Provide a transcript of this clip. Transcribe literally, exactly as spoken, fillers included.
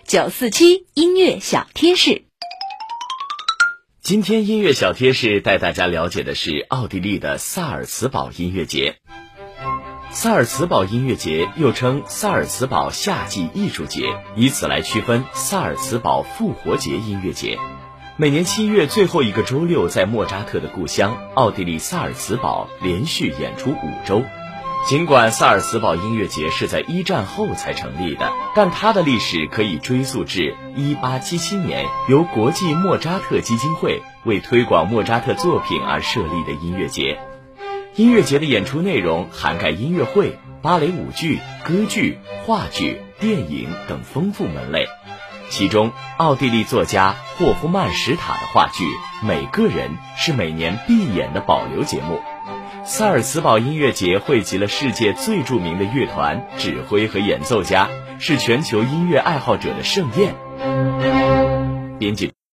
九四七音乐小贴士。 今天音乐小贴士带大家了解的是奥地利的萨尔茨堡音乐节。萨尔茨堡音乐节又称萨尔茨堡夏季艺术节，以此来区分萨尔茨堡复活节音乐节。每年七月最后一个周六，在莫扎特的故乡奥地利萨尔茨堡连续演出五周。尽管萨尔茨堡音乐节是在一战后才成立的，但它的历史可以追溯至一八七七年，由国际莫扎特基金会为推广莫扎特作品而设立的音乐节。音乐节的演出内容涵盖音乐会、芭蕾舞剧、歌剧、话剧、电影等丰富门类。其中，奥地利作家霍夫曼史塔的话剧《每个人》是每年必演的保留节目。萨尔茨堡音乐节汇集了世界最著名的乐团、指挥和演奏家，是全球音乐爱好者的盛宴。编辑